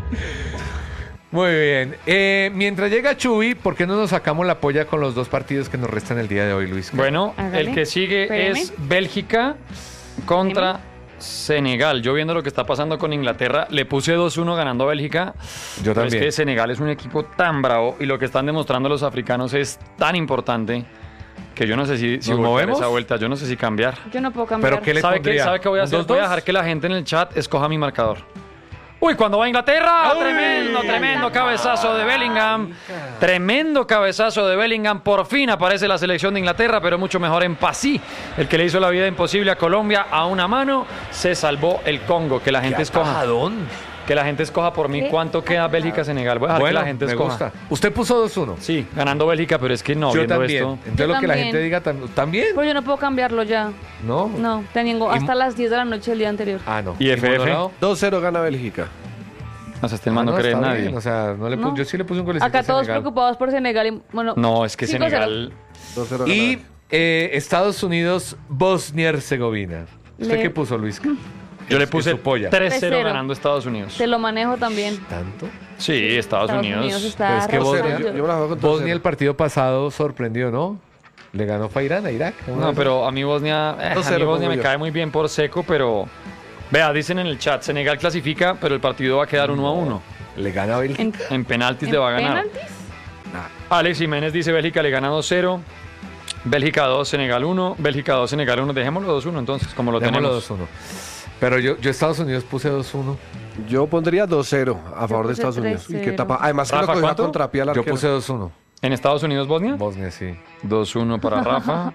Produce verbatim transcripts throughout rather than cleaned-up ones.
Muy bien. Eh, mientras llega Chuy, ¿por qué no nos sacamos la polla con los dos partidos que nos restan el día de hoy, Luis? Bueno, Hágale. el que sigue Espéreme. es Bélgica contra Senegal. Yo viendo lo que está pasando con Inglaterra, le puse dos uno ganando a Bélgica. Yo Pero también. es que Senegal es un equipo tan bravo y lo que están demostrando los africanos es tan importante que yo no sé si, si ¿Nos voltear movemos? esa vuelta, yo no sé si cambiar. Yo no puedo cambiar. ¿Pero qué le ¿Sabe qué, pondría? ¿Sabe qué voy a ¿Un hacer? dos Voy a dos? dejar que la gente en el chat escoja mi marcador. Uy, cuando va a Inglaterra, Uy. tremendo, tremendo cabezazo de Bellingham. Tremendo cabezazo de Bellingham. Por fin aparece la selección de Inglaterra, pero mucho mejor en Pasí, el que le hizo la vida imposible a Colombia a una mano. Se salvó el Congo. Que la gente ¡Qué escoja. atajadón! Que la gente escoja por mí ¿Qué? cuánto queda Bélgica-Senegal. Voy a dejar Bueno, que la gente me escoja. gusta. Usted puso dos uno. Sí, ganando Bélgica, pero es que no, Yo viendo también. esto. Entonces Yo lo que la también. gente diga tam- también. Pero yo no puedo cambiarlo ya. No. No, tengo Y- hasta las diez de la noche del día anterior. Ah, no. ¿Y F F? Monolao? dos cero gana Bélgica. O sea, este Ah, man no, no, cree en está nadie. bien, O sea, no le No. puse- yo sí le puse un golecito Acá a todos Senegal. preocupados por Senegal y bueno. No, es que cinco cero. Senegal. dos cero Y gana. eh, Estados Unidos, Bosnia y Herzegovina. ¿Usted Le- qué puso, Luis? Yo le Es- puse es su polla. tres cero tres cero. ganando Estados Unidos. Te lo manejo también. ¿Tanto? Sí, Estados, Unidos. está Pero es que arrasando. Bosnia- Dos cero, yo, yo me la juego con dos Bosnia el cero. partido pasado sorprendió, ¿no? Le ganó fue a Irán, a Irak. No, pero a mí Bosnia, eh, a dos mí cero Bosnia pongo me yo. cae muy bien por seco, pero vea, dicen en el chat, Senegal clasifica, pero el partido va a quedar uno a uno. Le gana a Bélgica. En, En penaltis en le va a ganar. penaltis. Alex Jiménez dice Bélgica le gana dos cero. Bélgica dos, Senegal uno. Bélgica dos, Senegal uno. Dejémoslo dos uno entonces, como lo Dejémoslo tenemos. dos uno. Pero yo, yo Estados Unidos puse dos uno. Yo pondría dos cero a favor de puse Estados Unidos. tres Uy, qué cero. tapa. Además que Rafa, lo cogió a ¿cuánto? contrapié al Yo arquero. puse dos uno. En Estados Unidos, Bosnia. Bosnia, sí. dos uno para Rafa.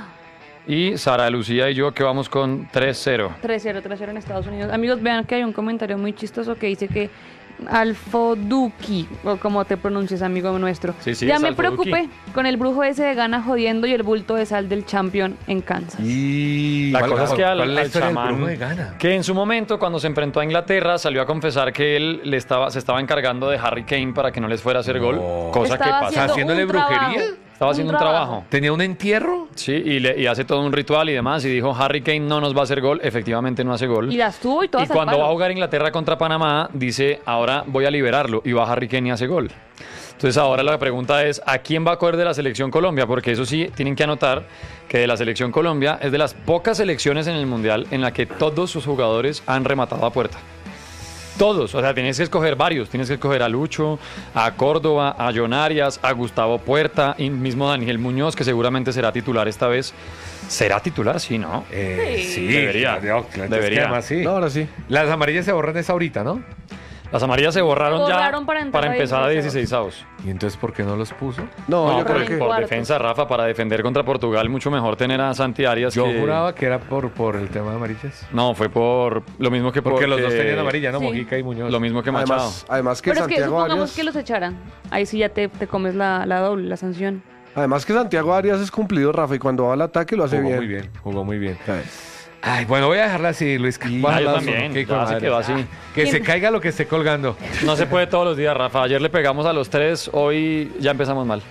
Y Sara Lucía y yo que vamos con tres cero. tres cero, tres cero en Estados Unidos. Amigos, vean que hay un comentario muy chistoso que dice que Alfoduki, o como te pronuncias, amigo nuestro. Sí, sí, ya es me Alfoduki. preocupé con el brujo ese de Gana jodiendo y el bulto de sal del champion en Kansas. Y La cosa es que al, ¿cuál es la al historia del chamán, brujo de Ghana? que en su momento cuando se enfrentó a Inglaterra salió a confesar que él le estaba, se estaba encargando de Harry Kane para que no les fuera a hacer No. gol, cosa Estaba que pasa. haciendo ¿Haciéndole un trabajo, brujería? Estaba haciendo un trabajo. ¿Tenía un entierro? Sí, y, le- y hace todo un ritual y demás, y dijo Harry Kane no nos va a hacer gol, efectivamente no hace gol. Y las tuvo y todas Y al cuando palo. va a jugar Inglaterra contra Panamá, dice, ahora voy a liberarlo, y va Harry Kane y hace gol. Entonces ahora la pregunta es, ¿a quién va a coger de la Selección Colombia? Porque eso sí, tienen que anotar que de la Selección Colombia es de las pocas selecciones en el Mundial en la que todos sus jugadores han rematado a puerta. Todos, o sea, tienes que escoger varios. Tienes que escoger a Lucho, a Córdoba, a John Arias, a Gustavo Puerta y mismo Daniel Muñoz, que seguramente será titular esta vez. ¿Será titular? Sí, ¿no? Eh, Sí. sí. Debería. Claro, claro, Debería. es que además sí. No, ahora sí. Las amarillas se borran esa ahorita, ¿no? Las amarillas se borraron, Se borraron ya para entrar a empezar a dieciséis dieciséis avos. ¿Y entonces por qué no los puso? No, No, yo por, creo que... por Cuartos. defensa, Rafa, para defender contra Portugal, mucho mejor tener a Santi Arias. Yo que- juraba que era por, por el tema de amarillas. No, fue por lo mismo que Porque por- los dos que- tenían amarilla, ¿no? Sí. Mojica y Muñoz. Lo mismo que Machado. Además, además que Pero es que Santiago supongamos Arias... que los echaran. Ahí sí ya te, te comes la, la doble, la sanción. Además que Santiago Arias es cumplido, Rafa, y cuando va al ataque lo hace Jugó bien. muy bien, jugó muy bien. ¿Sabes? Ay, bueno, voy a dejarla así, Luis. Ah, Baja yo la también, zona, qué ya hijo de se madre. quedó así. Que se ¿Quién? caiga lo que esté colgando. No se puede todos los días, Rafa. Ayer le pegamos a los tres, hoy ya empezamos mal.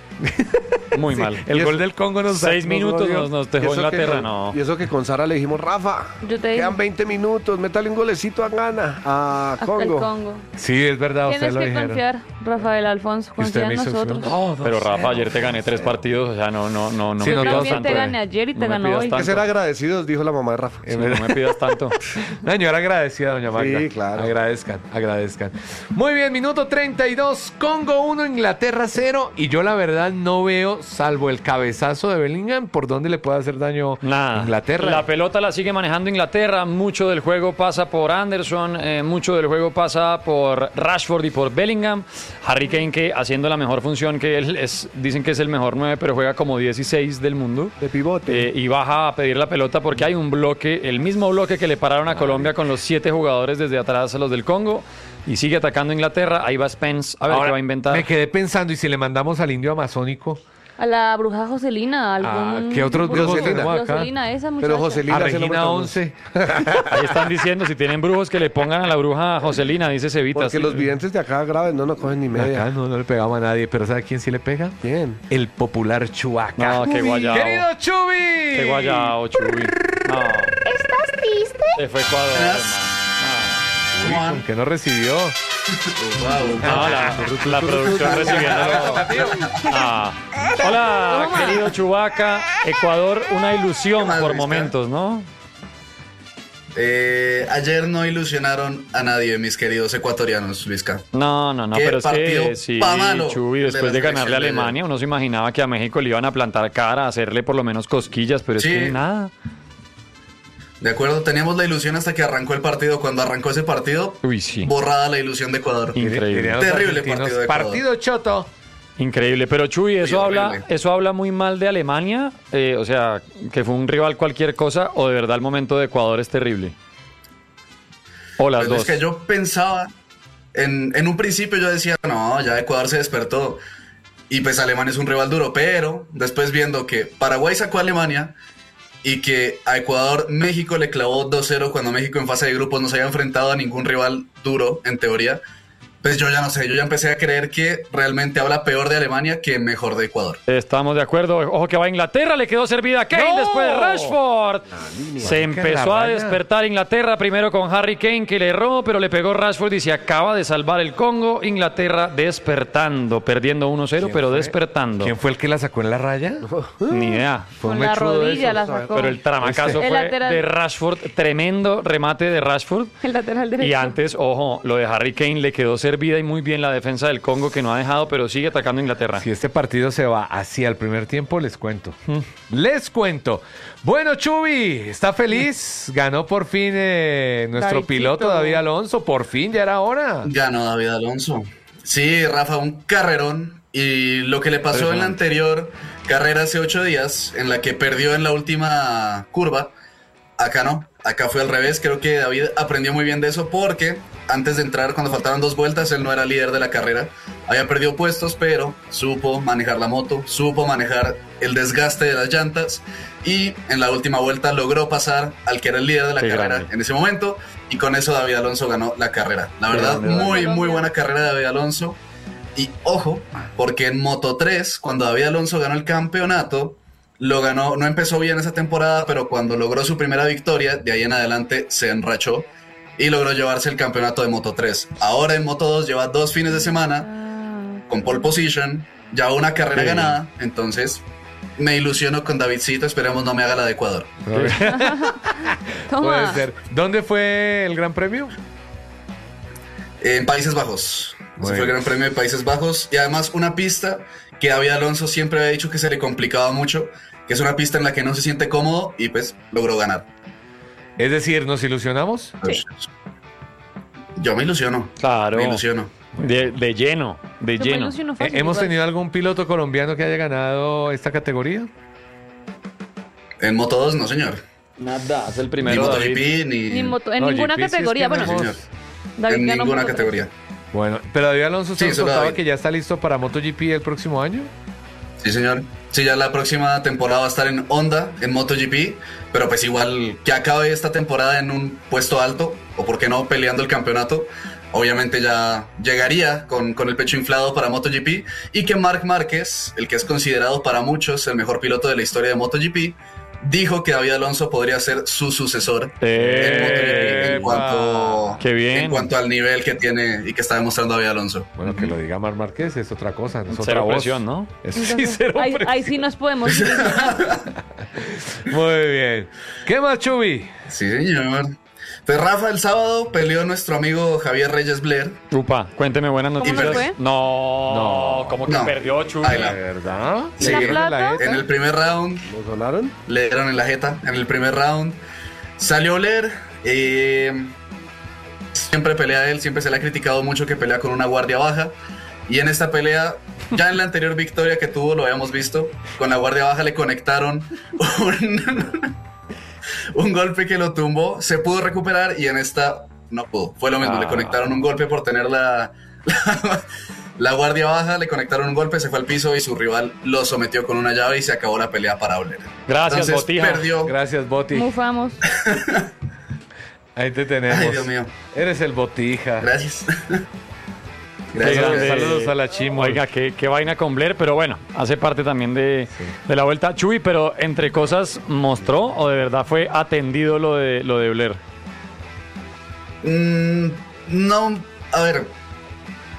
Muy mal. El Y gol eso- del Congo nos Seis nos minutos jodió. nos, nos Y dejó eso que Inglaterra, con- no. Y eso que con Sara le dijimos, Rafa, Yo te quedan digo. veinte minutos, métale un golecito a Gana, a Hasta Congo. el Congo. Sí, es verdad, usted Tienes lo que dijeron. confiar, Rafael Alfonso. Y usted Confía me en hizo nosotros. todo Pero Rafa, cero. ayer te gané tres partidos, o sea, no, no, no, no Sí, me no, Yo pidas todos también tanto. te eh. gané ayer y No te me ganó pidas hoy. Hay que tanto. ser agradecidos, dijo la mamá de Rafa. Sí, no me pidas tanto. Una señora agradecida, doña Magda. Sí, claro. Agradezcan, agradezcan. Muy bien, minuto treinta y dos. Congo uno, Inglaterra cero. Y yo la verdad no veo, salvo el cabezazo de Bellingham, por dónde le puede hacer daño Nada. Inglaterra. La pelota la sigue manejando Inglaterra. Mucho del juego pasa por Anderson, eh, mucho del juego pasa por Rashford y por Bellingham. Harry Kane, que haciendo la mejor función que él es, dicen que es el mejor nueve, pero juega como dieciséis del mundo. De pivote. Eh, y baja a pedir la pelota porque hay un bloque, el mismo bloque que le pararon a Colombia con los siete jugadores desde atrás a los del Congo. Y sigue atacando Inglaterra. Ahí va Spence. A ver Ahora, qué va a inventar. me quedé pensando, ¿y si le mandamos al indio amazónico? A la bruja Joselina. Algún... Ah, ¿qué otros brujos Joselina. tenemos acá? Joselina, esa muchacha. Pero Joselina A se lo Regina matamos. once. Ahí están diciendo, si tienen brujos, que le pongan a la bruja Joselina, dice Cevita. Porque Sí. los videntes de acá graves no nos cogen ni media. Acá no, no le pegamos a nadie, pero ¿sabe quién sí le pega? ¿Quién? El popular Chuaca. No, qué guayao. ¡Querido Chubi! Qué guayao, Chuy. No. ¿Estás triste? Se fue Ecuador, hermano. Uy, ¿con qué no recibió? Wow. No, la, la producción recibiendo. Ah. Hola, Toma. querido Chubaca. Ecuador, una ilusión ¿Qué más, por Luisca? momentos, ¿no? Eh, ayer no ilusionaron a nadie, mis queridos ecuatorianos, Luisca. No, no, no, Qué pero es partido que sí, pa' malo Chubi, el de después la de ganarle a selección de ayer. Alemania, uno se imaginaba que a México le iban a plantar cara, a hacerle por lo menos cosquillas, pero Sí. es que nada. De acuerdo, teníamos la ilusión hasta que arrancó el partido. Cuando arrancó ese partido, Uy, sí. borrada la ilusión de Ecuador. Increíble. Dirían los Terrible argentinos, partido de Ecuador. Partido choto. Increíble, pero Chuy, eso Uy, habla, horrible. eso habla muy mal de Alemania, eh, o sea, que fue un rival cualquier cosa, o de verdad el momento de Ecuador es terrible. O las Pues dos. es que yo pensaba, en, en un principio yo decía, no, ya Ecuador se despertó. Y pues Alemania es un rival duro, pero después viendo que Paraguay sacó a Alemania y que a Ecuador México le clavó dos cero cuando México en fase de grupos no se había enfrentado a ningún rival duro, en teoría, pues yo ya no sé, yo ya empecé a creer que realmente habla peor de Alemania que mejor de Ecuador. Estamos de acuerdo. Ojo que va a Inglaterra, le quedó servida a Kane ¡No! después de Rashford. Se empezó a raya. despertar Inglaterra, primero con Harry Kane que le erró, pero le pegó Rashford y se acaba de salvar el Congo. Inglaterra despertando, perdiendo uno cero, ¿Quién pero fue? despertando. ¿Quién fue el que la sacó en la raya? Ni idea. Fue un Con la mechudo de rodilla esos, la ¿sabes? sacó. Pero el tramacazo El fue lateral. de Rashford, tremendo remate de Rashford. El lateral derecho. Y antes, ojo, lo de Harry Kane le quedó servida y muy bien la defensa del Congo que no ha dejado, pero sigue atacando a Inglaterra. Si este partido se va así al primer tiempo, les cuento. Les cuento. Bueno, Chubi, ¿está feliz? Ganó por fin eh, nuestro Davidcito. piloto David Alonso. Por fin, ya era hora. Ganó David Alonso. Sí, Rafa, un carrerón. Y lo que le pasó en la anterior carrera hace ocho días, en la que perdió en la última curva, acá no. Acá fue al revés. Creo que David aprendió muy bien de eso porque antes de entrar, cuando faltaban dos vueltas, él no era líder de la carrera. Había perdido puestos, pero supo manejar la moto, supo manejar el desgaste de las llantas y en la última vuelta logró pasar al que era el líder de la Qué carrera grande. en ese momento y con eso David Alonso ganó la carrera. La verdad, grande, David. muy, muy buena carrera de David Alonso. Y ojo, porque en Moto tres, cuando David Alonso ganó el campeonato, lo ganó, no empezó bien esa temporada, pero cuando logró su primera victoria, de ahí en adelante se enrachó y logró llevarse el campeonato de Moto tres. Ahora en Moto dos lleva dos fines de semana Ah, con pole position, ya una carrera Sí. ganada, entonces me ilusiono con Davidcito, esperemos no me haga la de Ecuador. toma. Puede ser. ¿Dónde fue el Gran Premio? En Países Bajos. Muy Ese fue el bien. Gran Premio de Países Bajos. Y además una pista que David Alonso siempre había dicho que se le complicaba mucho, que es una pista en la que no se siente cómodo y pues logró ganar. Es decir, ¿nos ilusionamos? Pues, yo me ilusiono. Claro. Me ilusiono. De, de lleno, de Yo me lleno. ilusiono Eh, fácil, ¿Hemos igual. tenido algún piloto colombiano que haya ganado esta categoría? En Moto dos, no señor. Nada, es el Ni primero David. MotoGP, ni, Ni moto- en No, ninguna G P sí es categoría. que Bueno, no Sí, hemos- señor. David en ganó ninguna moto- categoría. Bueno, pero David Alonso se Sí, nos solo contaba David. que ya está listo para MotoGP el próximo año. Sí, señor. Sí, ya la próxima temporada va a estar en Honda, en MotoGP, pero pues igual que acabe esta temporada en un puesto alto, o por qué no peleando el campeonato, obviamente ya llegaría con, con el pecho inflado para MotoGP, y que Marc Márquez, el que es considerado para muchos el mejor piloto de la historia de MotoGP, dijo que David Alonso podría ser su sucesor en MotoGP en cuanto, Qué bien. en cuanto al nivel que tiene y que está demostrando David Alonso. Bueno, que lo diga Mar Márquez es otra cosa, no es otra Cero voz. presión, ¿no? Es- sí, Entonces, cero ahí, presión. ahí sí nos podemos ilusionar. Muy bien. ¿Qué más, Chubi? Sí, señor. Pues Rafa, el sábado peleó nuestro amigo Javier Reyes Blair. Upa, cuénteme buenas ¿Cómo noticias. nos fue? No, No. ¿cómo que No. perdió, Chuy? Ay, la- ¿De verdad? Sí. ¿Le dieron en ¿La plata? jeta? En el primer round ¿Lo sonaron? le dieron en la jeta. En el primer round salió Blair. eh, siempre pelea él, siempre se le ha criticado mucho que pelea con una guardia baja. Y en esta pelea, ya en la anterior victoria que tuvo, lo habíamos visto, con la guardia baja le conectaron un, un golpe que lo tumbó. Se pudo recuperar y en esta no pudo. Fue lo mismo, Ah. le conectaron un golpe por tener la, la, la guardia baja, le conectaron un golpe, se fue al piso y su rival lo sometió con una llave y se acabó la pelea para Blair. Gracias, Entonces Botija. perdió. Gracias, Boti. Mufamos. Ahí te tenemos. Ay, Dios mío. Eres el Botija. Gracias. Qué Gracias. grande. Saludos a la Chimo. Oiga, qué, qué vaina con Blair, pero bueno, hace parte también de, de la vuelta. Chuy, pero entre cosas, ¿mostró o de verdad fue atendido lo de, lo de Blair? Mm, no, a ver,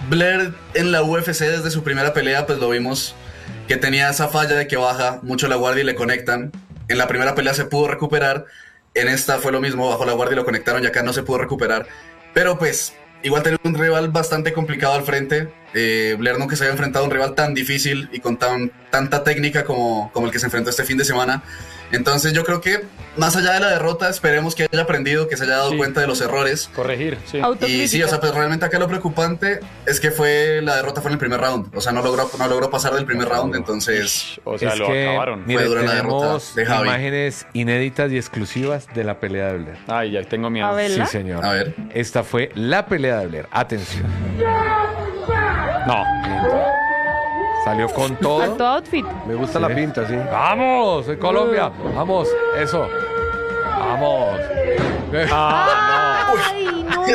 Blair en la U F C desde su primera pelea, pues lo vimos que tenía esa falla de que baja mucho la guardia y le conectan. En la primera pelea se pudo recuperar, en esta fue lo mismo, bajó la guardia y lo conectaron y acá no se pudo recuperar. Pero pues igual tenía un rival bastante complicado al frente. Eh, Blair nunca se había enfrentado a un rival tan difícil y con tan, tanta técnica como, como el que se enfrentó este fin de semana. Entonces yo creo que más allá de la derrota, esperemos que haya aprendido, que se haya dado Sí. cuenta de los errores. Corregir, sí. Y sí, o sea, pues realmente acá lo preocupante es que fue la derrota fue en el primer round. O sea, no logró, no logró pasar del primer round, entonces... O sea, Es lo que, acabaron. mire, Fue dura la tenemos derrota de Javi. imágenes inéditas y exclusivas de la pelea de Blair. Ay, ya tengo miedo. A ver. Sí, ¿Verdad? señor. A ver. Esta fue la pelea de Blair. Atención. No. Salió con todo. Alto outfit. Me gusta Sí. la pinta, sí. ¡Vamos! En Colombia. Vamos. Eso. Vamos. Ah, ¡Ay, no!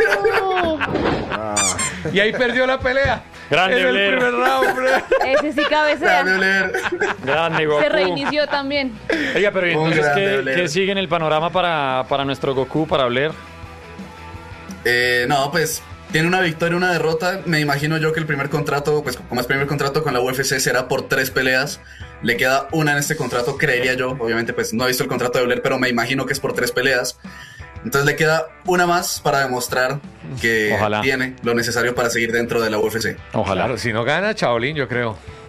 Y ahí perdió la pelea. Grande en el Blair. primer round, Blair. Ese sí cabecea. Grande Blair. no. Grande Goku. Se reinició también. Oiga, pero ¿y Un entonces grande ¿qué, Blair. qué sigue en el panorama para, para nuestro Goku, para Blair? Eh, no, pues tiene una victoria y una derrota. Me imagino yo que el primer contrato, pues como es primer contrato con la U F C, será por tres peleas. Le queda una en este contrato, creería yo. Obviamente, pues no he visto el contrato de Blair, pero me imagino que es por tres peleas. Entonces le queda una más para demostrar que Ojalá. tiene lo necesario para seguir dentro de la U F C. Ojalá. Claro, si no gana, Chaolín, yo creo.